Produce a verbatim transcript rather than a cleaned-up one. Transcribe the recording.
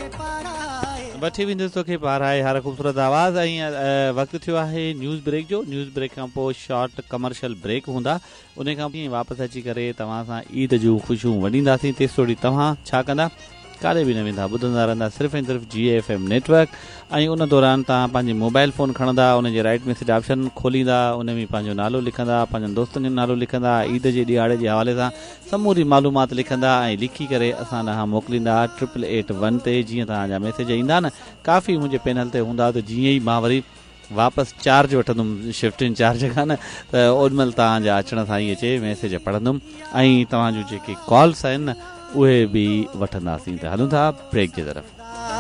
वठी वेंदुसि तोखे पाराए हर ख़ूबसूरत आवाज़। ऐं वक़्तु थियो आहे न्यूज़ ब्रेक जो। न्यूज़ ब्रेक खां पोइ शॉर्ट कमर्शियल ब्रेक हूंदा, उन खां पोइ वापसि अची करे तव्हां सां ईद जूं ख़ुशियूं वंडींदासीं। तेसिताईं तव्हां छा कंदा, काॾे बि न वेंदा, ॿुधंदा रहंदा सिर्फ़ु ऐं सिर्फ़ु जी एफ एम नेटवर्क। ऐं उन दौरान तव्हां पंहिंजी मोबाइल फ़ोन खणंदा, उनजे राइट मैसेज ऑप्शन खोलींदा, उन में पंहिंजो नालो लिखंदा, पंहिंजनि दोस्तनि जो नालो लिखंदा, ईद जे ॾियारे जे हवाले सां समूरी मालूमात लिखंदा ऐं लिखी करे असां ॾांहुं मोकिलींदा ट्रिपल एट वन ते। जीअं तव्हांजा मैसेज ईंदा न, काफ़ी मुंहिंजे पैनल ते हूंदा, त जीअं ई मां वरी वापसि चार्ज वठंदुमि, शिफ्ट इन चार्ज खां न, त ओॾीमहिल तव्हांजा अचण सां ई अचे मैसेज पढ़ंदुमि ऐं तव्हांजूं जेके कॉल्स आहिनि न उहे बि वठंदासीं। त हलूं था ब्रेक जे तरफ़।